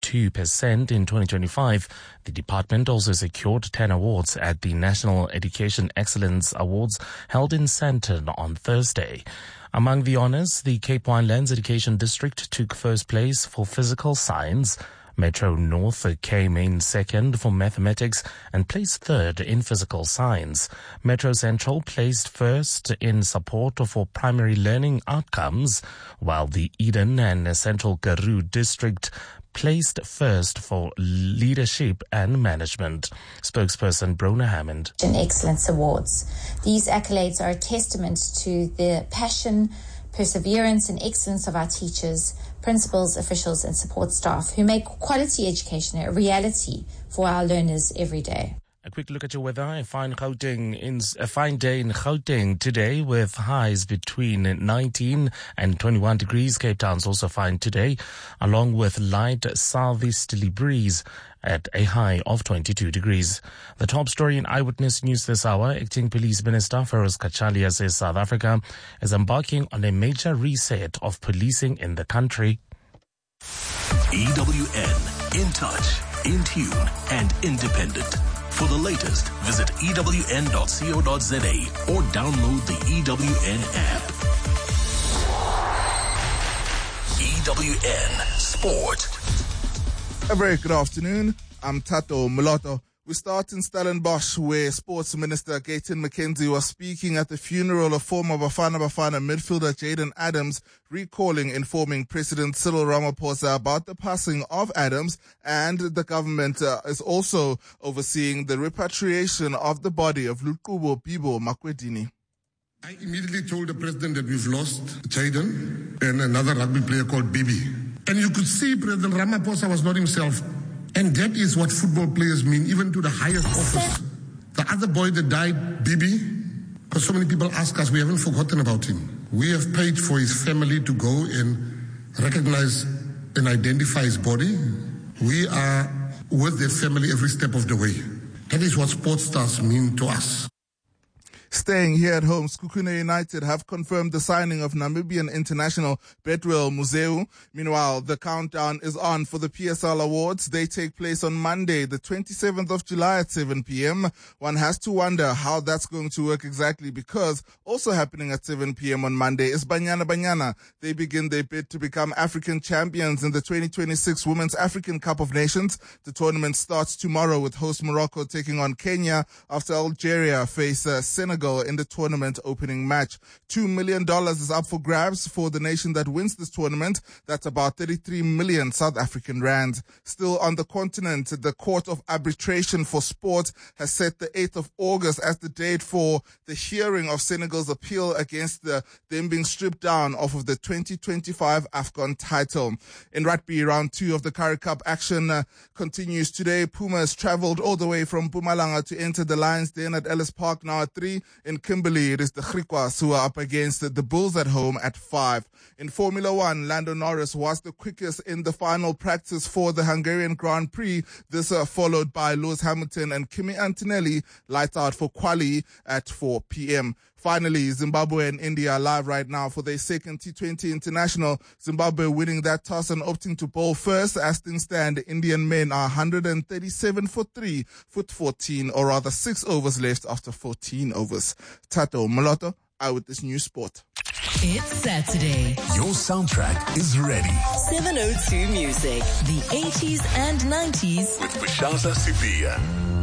in 2025. The department also secured 10 awards at the National Education Excellence Awards held in Sandton on Thursday. Among the honors, the Cape Winelands Education District took first place for physical science. Metro North came in second for mathematics and placed third in physical science. Metro Central placed first in support for primary learning outcomes, while the Eden and Central Karoo District placed first for leadership and management. Spokesperson Brona Hammond. Excellence Awards. These accolades are a testament to the passion, perseverance and excellence of our teachers, principals, officials and support staff who make quality education a reality for our learners every day. A quick look at your weather. A fine day in Gauteng today with highs between 19 and 21 degrees. Cape Town's also fine today, along with light southeasterly breeze at a high of 22 degrees. The top story in Eyewitness News this hour, Acting Police Minister Feroz Kachalia says South Africa is embarking on a major reset of policing in the country. EWN, in touch, in tune and independent. For the latest, visit ewn.co.za or download the EWN app. EWN Sport. A very good afternoon. I'm Tato Muloto. We start in Stellenbosch, where Sports Minister Gayton McKenzie was speaking at the funeral of former Bafana Bafana midfielder Jayden Adams, informing President Cyril Ramaphosa about the passing of Adams, and the government is also overseeing the repatriation of the body of Luqubo Bibo Makwedini. I immediately told the president that we've lost Jayden and another rugby player called Bibi. And you could see President Ramaphosa was not himself. And that is what football players mean, even to the highest office. The other boy that died, Bibi, because so many people ask us, we haven't forgotten about him. We have paid for his family to go and recognize and identify his body. We are with their family every step of the way. That is what sports stars mean to us. Staying here at home, Sekhukhune United have confirmed the signing of Namibian international Bethuel Muzeu. Meanwhile, the countdown is on for the PSL Awards. They take place on Monday, the 27th of July at 7 p.m. One has to wonder how that's going to work exactly, because also happening at 7 p.m. on Monday is Banyana Banyana. They begin their bid to become African champions in the 2026 Women's African Cup of Nations. The tournament starts tomorrow with host Morocco taking on Kenya after Algeria face Senegal in the tournament opening match. $2 million is up for grabs for the nation that wins this tournament. That's about 33 million South African rand. Still on the continent, the Court of Arbitration for Sport has set the 8th of August as the date for the hearing of Senegal's appeal against them being stripped down off of the 2025 AFCON title. In rugby, round 2 of the Currie Cup action continues today. Pumas travelled all the way from Mpumalanga to enter the Lions Den at Ellis Park now at 3. In Kimberley, it is the Griquas who are up against the Bulls at home at 5. In Formula 1, Lando Norris was the quickest in the final practice for the Hungarian Grand Prix. This followed by Lewis Hamilton and Kimi Antonelli, lights out for quali at 4 p.m. Finally, Zimbabwe and India are live right now for their second T20 international. Zimbabwe winning that toss and opting to bowl first. As things stand, Indian men are 137 for 3, with 14, or rather 6 overs left after 14 overs. Tato Muloto, Eyewitness News Sport. It's Saturday. Your soundtrack is ready. 702 Music, the 80s and 90s with Bashasa Sipia.